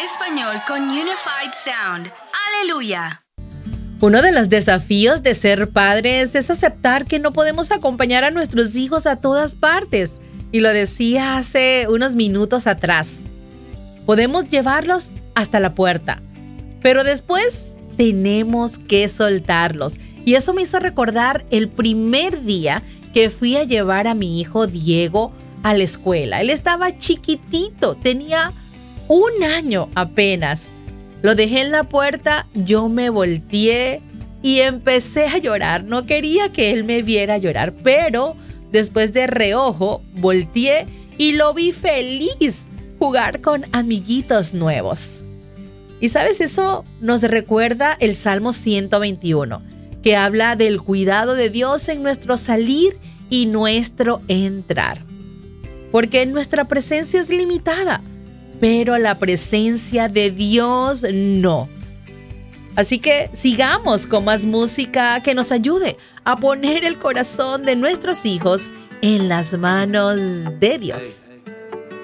español con Unified Sound. ¡Aleluya! Uno de los desafíos de ser padres es aceptar que no podemos acompañar a nuestros hijos a todas partes. Y lo decía hace unos minutos atrás. Podemos llevarlos hasta la puerta, pero después tenemos que soltarlos. Y eso me hizo recordar el primer día que fui a llevar a mi hijo Diego a la escuela. Él estaba chiquitito, tenía 1 año apenas. Lo dejé en la puerta, yo me volteé y empecé a llorar. No quería que él me viera llorar, pero después de reojo volteé y lo vi feliz jugar con amiguitos nuevos. Y sabes, eso nos recuerda el Salmo 121, que habla del cuidado de Dios en nuestro salir y nuestro entrar. Porque nuestra presencia es limitada, pero la presencia de Dios no. Así que sigamos con más música que nos ayude a poner el corazón de nuestros hijos en las manos de Dios.